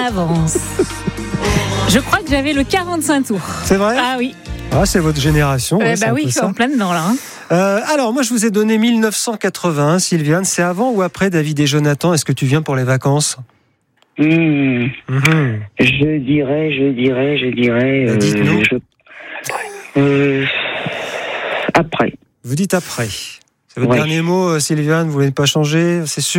Avance. Je crois que j'avais le 45 tours. C'est vrai ? Ah oui. Ah, c'est votre génération. Bah oui, je suis en plein dedans là. Alors, moi, je vous ai donné 1981, Sylviane. C'est avant ou après David et Jonathan ? Est-ce que tu viens pour les vacances ? Je dirais. Dites-nous. Après. Vous dites après. C'est votre dernier mot, Sylviane. Vous voulez pas changer, c'est sûr ?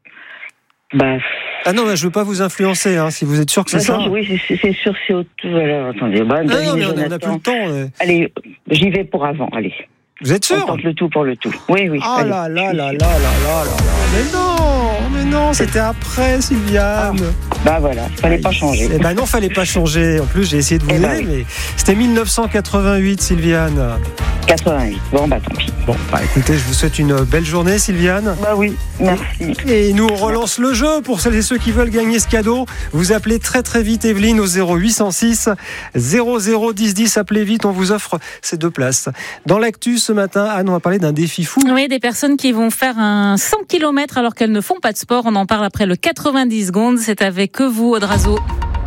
Ah non, je veux pas vous influencer, si vous êtes sûr que c'est ça. Oui, c'est sûr, c'est autre. Alors, attendez. Non, mais on n'a plus le temps. Allez, j'y vais pour avant, allez. Vous êtes sûr ? On tente le tout pour le tout. Oui. Ah là là. Mais non, c'était après, Sylviane. Voilà, fallait pas changer. Non, fallait pas changer. En plus, j'ai essayé de vous aider, mais c'était 1988, Sylviane. 88. Bon, tant pis. Bon, écoutez, je vous souhaite une belle journée, Sylviane. Oui, merci. Et nous, on relance le jeu pour celles et ceux qui veulent gagner ce cadeau. Vous appelez très très vite Evelyne au 0806 001010. Appelez vite, on vous offre ces 2 places. Dans l'actu ce matin, Anne, on va parler d'un défi fou. Oui, des personnes qui vont faire un 100 km alors qu'elles ne font pas de sport. On en parle après le 90 secondes. C'est avec vous, Audrazo.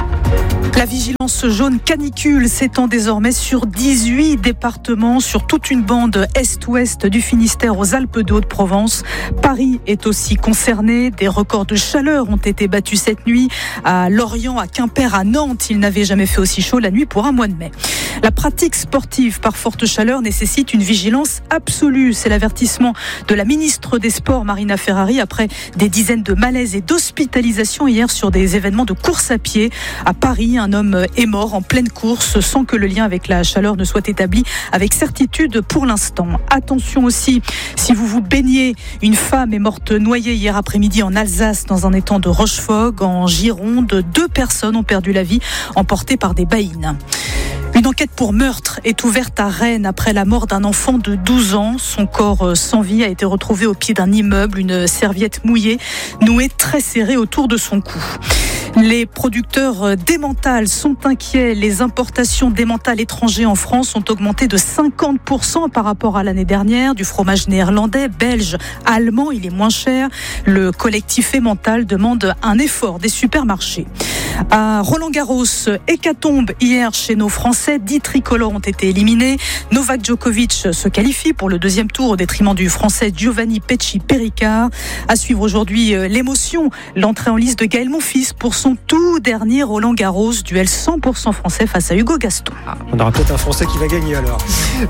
La vigilance jaune canicule s'étend désormais sur 18 départements, sur toute une bande est-ouest du Finistère aux Alpes de Haute-Provence. Paris est aussi concerné. Des records de chaleur ont été battus cette nuit à Lorient, à Quimper, à Nantes. Il n'avait jamais fait aussi chaud la nuit pour un mois de mai. La pratique sportive par forte chaleur nécessite une vigilance absolue. C'est l'avertissement de la ministre des Sports, Marina Ferrari, après des dizaines de malaises et d'hospitalisations hier sur des événements de course à pied. À Paris, un homme est mort en pleine course sans que le lien avec la chaleur ne soit établi avec certitude pour l'instant. Attention aussi, si vous vous baignez, une femme est morte noyée hier après-midi en Alsace dans un étang de Rochefort. En Gironde, 2 personnes ont perdu la vie emportées par des baïnes. Une enquête pour meurtre est ouverte à Rennes après la mort d'un enfant de 12 ans. Son corps sans vie a été retrouvé au pied d'un immeuble, une serviette mouillée nouée très serrée autour de son cou. Les producteurs d'emmental sont inquiets. Les importations d'emmental étrangers en France ont augmenté de 50% par rapport à l'année dernière. Du fromage néerlandais, belge, allemand, il est moins cher. Le collectif emmental demande un effort des supermarchés. À Roland-Garros, hécatombe hier chez nos Français. 10 tricolores ont été éliminés. Novak Djokovic se qualifie pour le 2e tour au détriment du Français Giovanni Pecci-Péricard. À suivre aujourd'hui l'émotion, l'entrée en lice de Gaël Monfils pour son tout dernier Roland-Garros, duel 100% français face à Hugo Gaston. On aura peut-être un Français qui va gagner alors.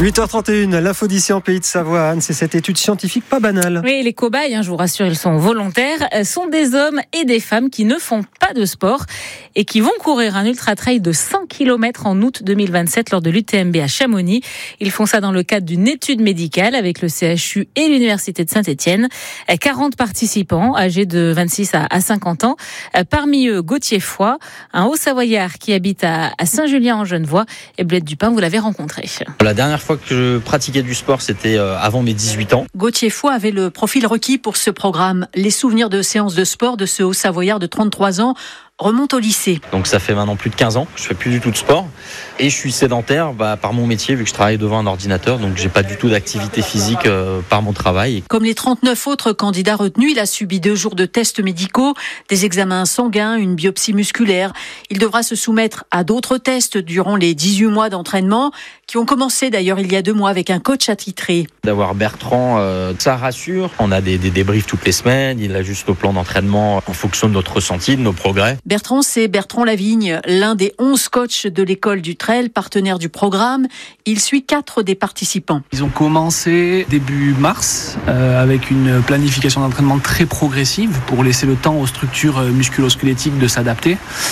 8h31, l'info d'ici en Pays de Savoie. Anne, c'est cette étude scientifique pas banale. Oui, les cobayes, je vous rassure, ils sont volontaires, sont des hommes et des femmes qui ne font pas de sport et qui vont courir un ultra-trail de 100 km en août 2027 lors de l'UTMB à Chamonix. Ils font ça dans le cadre d'une étude médicale avec le CHU et l'Université de Saint-Étienne. 40 participants âgés de 26 à 50 ans. Parmi eux, Gauthier Foy, un Haut-Savoyard qui habite à Saint-Julien-en-Genevois. Et Bled Dupin, vous l'avez rencontré. La dernière fois que je pratiquais du sport, c'était avant mes 18 ans. Gauthier Foy avait le profil requis pour ce programme. Les souvenirs de séances de sport de ce Haut-Savoyard de 33 ans remonte au lycée. Donc ça fait maintenant plus de 15 ans que je fais plus du tout de sport et je suis sédentaire par mon métier vu que je travaille devant un ordinateur, donc j'ai pas du tout d'activité physique par mon travail. Comme les 39 autres candidats retenus, il a subi 2 jours de tests médicaux, des examens sanguins, une biopsie musculaire. Il devra se soumettre à d'autres tests durant les 18 mois d'entraînement qui ont commencé d'ailleurs il y a 2 mois avec un coach attitré. D'avoir Bertrand, ça rassure. On a des débriefs toutes les semaines, il ajuste au plan d'entraînement en fonction de notre ressenti, de nos progrès. Bertrand, c'est Bertrand Lavigne, l'un des 11 coachs de l'école du trail, partenaire du programme. Il suit 4 des participants. Ils ont commencé début mars avec une planification d'entraînement très progressive pour laisser le temps aux structures musculo-squelettiques de s'adapter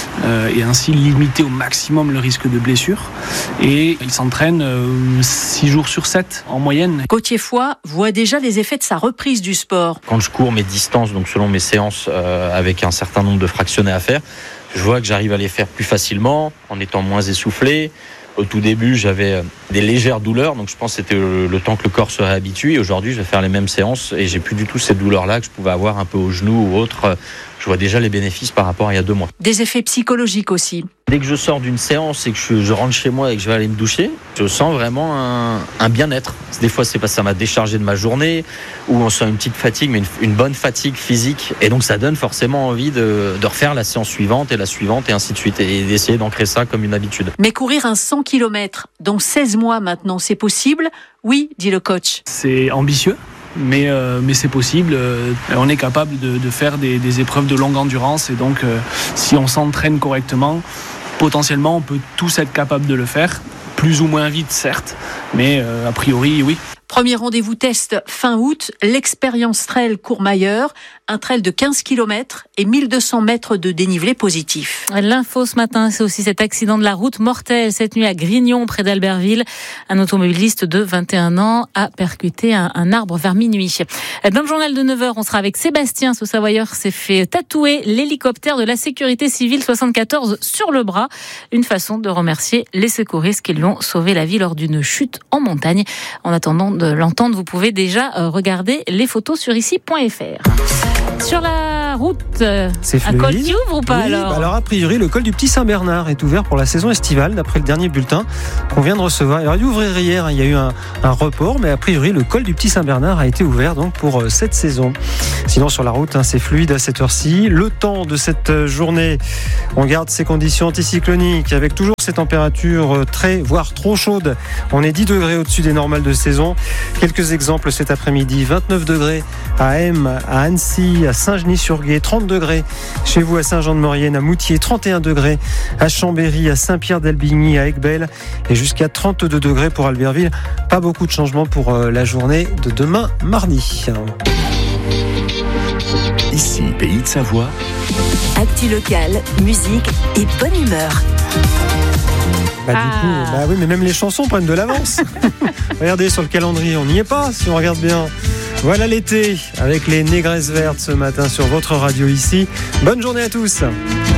et ainsi limiter au maximum le risque de blessure. Et ils s'entraînent 6 jours sur 7 en moyenne. Gauthier Foy voit déjà les effets de sa reprise du sport. Quand je cours mes distances, donc selon mes séances avec un certain nombre de fractionnés à faire, je vois que j'arrive à les faire plus facilement, en étant moins essoufflé. Au tout début, j'avais des légères douleurs, donc je pense que c'était le temps que le corps se réhabitue. Et aujourd'hui, je vais faire les mêmes séances et j'ai plus du tout ces douleurs-là que je pouvais avoir un peu au genou ou autre. je vois déjà les bénéfices par rapport à il y a 2 mois. Des effets psychologiques aussi. Dès que je sors d'une séance et que je rentre chez moi et que je vais aller me doucher, je sens vraiment un bien-être. Des fois, c'est parce que ça m'a déchargé de ma journée, ou on sent une petite fatigue, mais une bonne fatigue physique. Et donc, ça donne forcément envie de refaire la séance suivante, et ainsi de suite, et d'essayer d'ancrer ça comme une habitude. Mais courir un 100 km dans 16 mois maintenant, c'est possible ? Oui, dit le coach. C'est ambitieux. Mais c'est possible, on est capable de faire des épreuves de longue endurance, et donc si on s'entraîne correctement, potentiellement on peut tous être capable de le faire, plus ou moins vite certes, mais a priori oui. Premier rendez-vous test fin août, l'expérience trail Courmayeur, un trail de 15 km et 1200 mètres de dénivelé positif. L'info ce matin, c'est aussi cet accident de la route mortel cette nuit à Grignon, près d'Albertville. Un automobiliste de 21 ans a percuté un arbre vers minuit. Dans le journal de 9h, on sera avec Sébastien. Ce Savoyeur s'est fait tatouer l'hélicoptère de la sécurité civile 74 sur le bras. Une façon de remercier les secouristes qui lui ont sauvé la vie lors d'une chute en montagne. En attendant de l'entendre, vous pouvez déjà regarder les photos sur ici.fr. Sur la route, c'est un col qui ouvre ou pas alors a priori, le col du Petit Saint-Bernard est ouvert pour la saison estivale, d'après le dernier bulletin qu'on vient de recevoir. Il aurait dû ouvrir hier, il y a eu un report, mais a priori, le col du Petit Saint-Bernard a été ouvert donc pour cette saison. Sinon, sur la route, c'est fluide à cette heure-ci. Le temps de cette journée, on garde ces conditions anticycloniques avec toujours ces températures très, voire trop chaudes. On est 10 degrés au-dessus des normales de saison. Quelques exemples cet après-midi, 29 degrés à M, à Annecy, à Saint-Genis-sur-Gué, 30 degrés chez vous à Saint-Jean-de-Maurienne, à Moutier, 31 degrés à Chambéry, à Saint-Pierre-d'Albigny, à Aiguebelle et jusqu'à 32 degrés pour Albertville. Pas beaucoup de changements pour la journée de demain, mardi. Ici, Pays de Savoie. Actu locale, musique et bonne humeur. Du coup, oui, mais même les chansons prennent de l'avance. Regardez sur le calendrier, on n'y est pas si on regarde bien. Voilà l'été avec les Négresses Vertes ce matin sur votre radio ici. Bonne journée à tous.